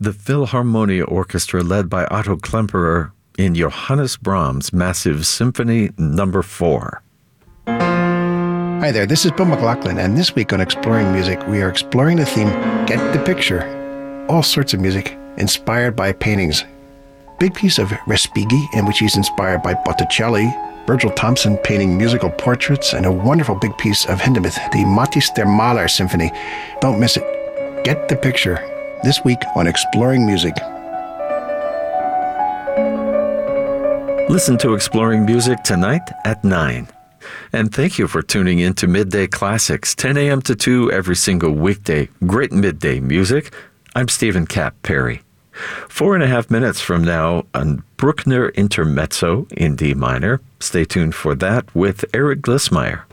the Philharmonia Orchestra led by Otto Klemperer in Johannes Brahms' Massive Symphony No. 4. Hi there, this is Bill McLaughlin, and this week on Exploring Music, we are exploring the theme, Get the Picture. All sorts of music inspired by paintings. Big piece of Respighi, in which he's inspired by Botticelli, Virgil Thomson painting musical portraits, and a wonderful big piece of Hindemith, the Matthäus der Maler Symphony. Don't miss it. Get the Picture, this week on Exploring Music. Listen to Exploring Music tonight at 9. And thank you for tuning in to Midday Classics, 10 a.m. to 2 every single weekday. Great midday music. I'm Stephen Cap Perry. 4.5 minutes from now, a Bruckner Intermezzo in D minor. Stay tuned for that with Eric Glissmeyer.